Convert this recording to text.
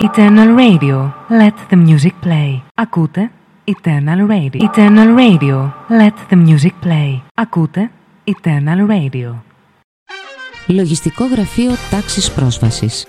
Eternal Radio. Let the music play. Ακούτε Eternal Radio. Eternal Radio. Let the music play. Ακούτε Eternal Radio. Λογιστικό γραφείο τάξης πρόσβασης.